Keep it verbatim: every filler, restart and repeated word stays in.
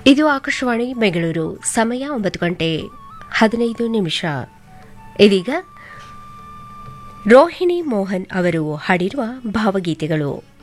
ಇದು ಆಕಾಶವಾಣಿ ಬೆಂಗಳೂರು. ಸಮಯ ಒಂಬತ್ತು ಗಂಟೆ ಹದಿನೈದು ನಿಮಿಷ. ಇದೀಗ ರೋಹಿಣಿ ಮೋಹನ್ ಅವರು ಹಾಡಿರುವ ಭಾವಗೀತೆಗಳು.